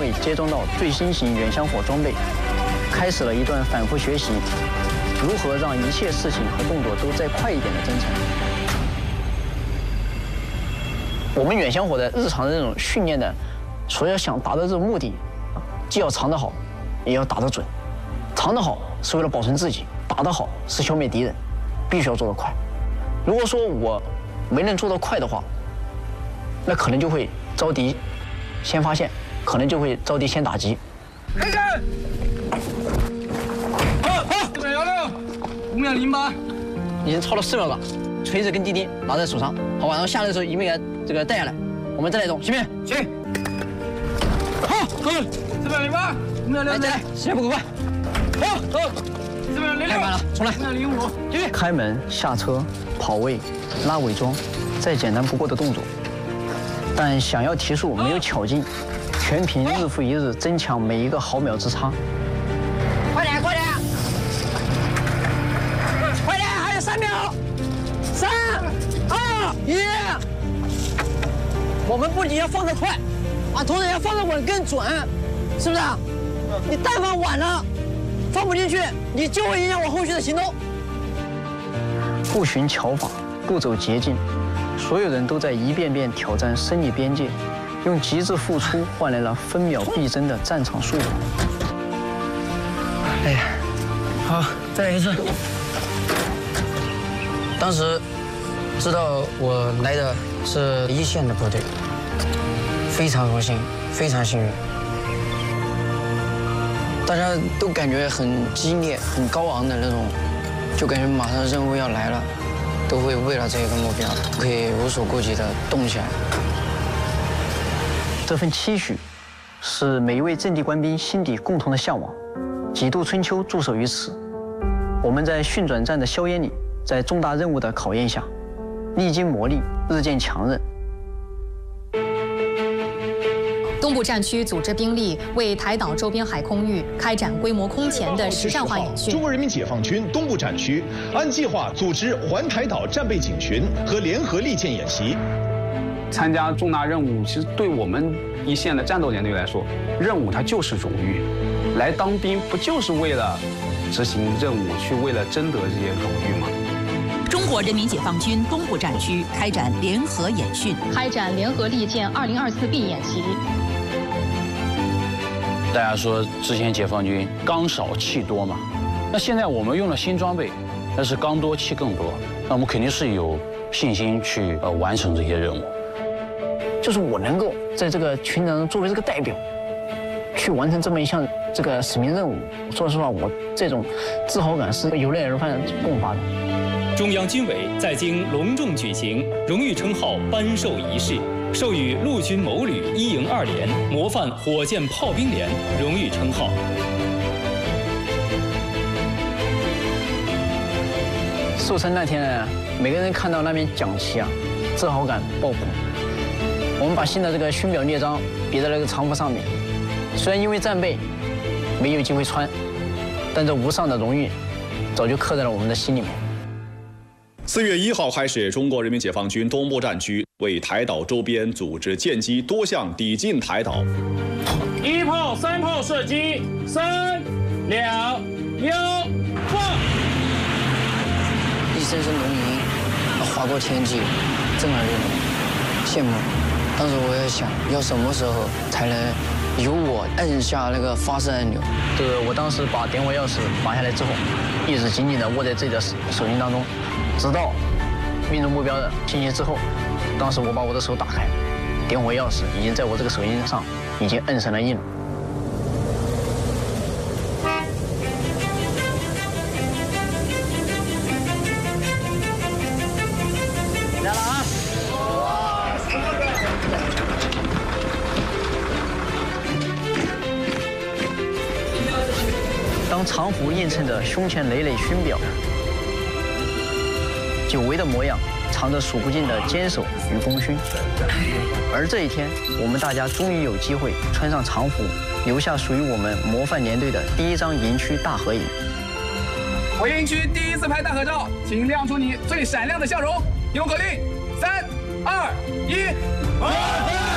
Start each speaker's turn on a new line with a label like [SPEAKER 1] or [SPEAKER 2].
[SPEAKER 1] 内接装到最新型远香火装备，开始了一段反复学习如何让一切事情和动作都再快一点的征程。我们远香火在日常的这种训练的所要想达到这种目的，既要藏得好，也要打得准。藏得好是为了保存自己，打得好是消灭敌人，必须要做得快。如果说我没能做得快的话，那可能就会遭敌先发现，可能就会遭敌先打击。
[SPEAKER 2] 开始。好，416，5秒08，
[SPEAKER 1] 已经超了4秒了。锤子跟滴滴拿在手上，好吧，然后下来的时候一并给它这个带下来，我们再来动，行不行？
[SPEAKER 2] 行。好，4秒08，5秒6，
[SPEAKER 1] 来，时间不够快。
[SPEAKER 2] 好，4秒06，
[SPEAKER 1] 太慢了，重来。
[SPEAKER 2] 5秒05，继续。
[SPEAKER 1] 开门、下车、跑位、拉伪装，再简单不过的动作，但想要提速没有巧劲，全凭日复一日增强每一个毫秒之差。
[SPEAKER 3] 快点，快点，快点，还有3秒，3、2、1。我们不仅要放得快，啊，同时要放得稳更准，是不是？你但凡晚了，放不进去，你就会影响我后续的行动。
[SPEAKER 1] 不循巧法，不走捷径，所有人都在一遍遍挑战生理边界，用极致付出换来了分秒必争的战场速度。哎呀，好，再来一次。
[SPEAKER 4] 当时知道我来的是一线的部队，非常荣幸，非常幸运。大家都感觉很激烈、很高昂的那种，就感觉马上任务要来了，都会为了这个目标可以无所顾忌地动起来。
[SPEAKER 1] 这份期许，是每一位阵地官兵心底共同的向往。几度春秋驻守于此，我们在训转战的硝烟里，在重大任务的考验下，历经磨砺，日渐强韧。
[SPEAKER 5] 东部战区组织兵力为台岛周边海空域开展规模空前的实战化演训。
[SPEAKER 6] 中国人民解放军东部战区按计划组织环台岛战备警巡和联合利剑演习。
[SPEAKER 7] 参加重大任务，其实对我们一线的战斗连队来说，任务它就是荣誉。来当兵不就是为了执行任务，去为了争得这些荣誉吗？
[SPEAKER 8] 中国人民解放军东部战区开展联合演训，
[SPEAKER 5] 开展联合利剑2024B 演习。
[SPEAKER 9] 大家说之前解放军刚少气多嘛，那现在我们用了新装备，那是刚多气更多，那我们肯定是有信心去完成这些任务。
[SPEAKER 1] 就是我能够在这个群当中作为这个代表，去完成这么一项这个使命任务，说实话，我这种自豪感是由内而外迸发的。
[SPEAKER 10] 中央军委在京隆重举行荣誉称号颁授仪式，授予陆军某旅1营2连模范火箭炮兵连荣誉称号。
[SPEAKER 1] 授称那天呢，每个人看到那面奖旗啊，自豪感爆棚。我们把新的这个勋表列章别在那个长服上面，虽然因为战备没有机会穿，但这无上的荣誉早就刻在了我们的心里面。
[SPEAKER 11] 4月1号开始，中国人民解放军东部战区为台岛周边组织舰机多项抵近台岛。
[SPEAKER 12] 1炮3炮射击，3、2、1，放！
[SPEAKER 4] 一声声龙吟划过天际，震耳欲聋，羡慕。当时我也想，要什么时候才能由我按下那个发射按钮？
[SPEAKER 1] 我当时把点火钥匙拔下来之后，一直紧紧地握在自己的手心当中，直到命中目标的信息之后，当时我把我的手打开，点火钥匙已经在我这个手心上已经摁成了印。来了啊！当长服映衬着胸前累累勋表，久违的模样藏着数不尽的坚守与功勋。而这一天，我们大家终于有机会穿上长服，留下属于我们模范连队的第一张营区大合影。
[SPEAKER 2] 回营区第一次拍大合照，请亮出你最闪亮的笑容。给我口令：3、2、1，